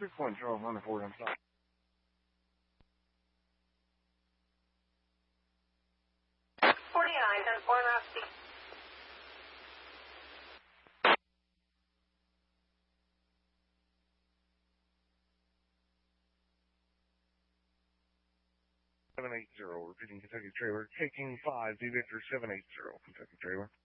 6-point Charles running for him. 49, and 4.5 feet. Repeating Kentucky trailer, taking 5, D Victor 780, Kentucky trailer.